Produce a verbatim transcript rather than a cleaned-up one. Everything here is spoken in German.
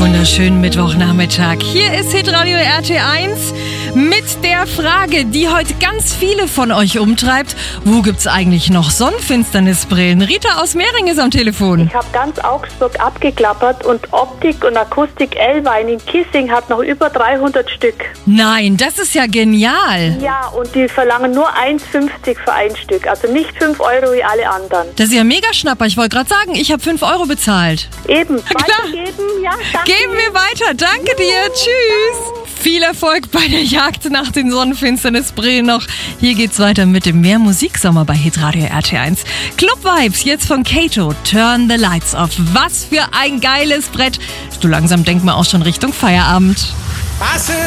wunderschönen Mittwochnachmittag. Hier ist Hitradio R T eins mit der Frage, die heute ganz viele von euch umtreibt. Wo gibt's eigentlich noch Sonnenfinsternisbrillen? Rita aus Mehring ist am Telefon. Ich habe ganz Augsburg abgeklappert und Optik und Akustik Elwein in Kissing hat noch über dreihundert Stück. Nein, das ist ja genial. Ja, und die verlangen nur eins fünfzig für ein Stück, also nicht fünf Euro wie alle anderen. Das ist ja mega Schnapper. Ich wollte gerade sagen, ich habe fünf Euro bezahlt. Eben, Klar. weitergeben, ja, danke. Geben wir weiter. Danke dir. Tschüss. Viel Erfolg bei der Jagd nach den Sonnenfinsternisbrillen noch. Hier geht's weiter mit dem Mehr Musiksommer bei Hitradio R T eins. Club Vibes jetzt von Kato. Turn the Lights Off. Was für ein geiles Brett. So langsam denkt man auch schon Richtung Feierabend. Passe